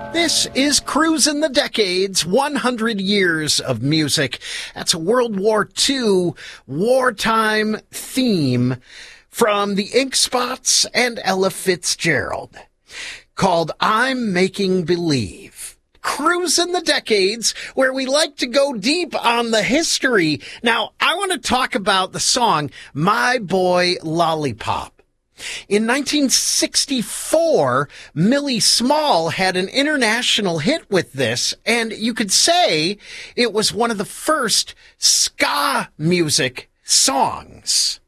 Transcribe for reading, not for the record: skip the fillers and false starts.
This is Cruisin' the Decades, 100 years of music. That's a World War II wartime theme from the Ink Spots and Ella Fitzgerald called I'm Making Believe. Cruisin' the Decades, where we like to go deep on the history. Now, I want to talk about the song My Boy Lollipop. In 1964, Millie Small had an international hit with this, and you could say it was one of the first ska music songs.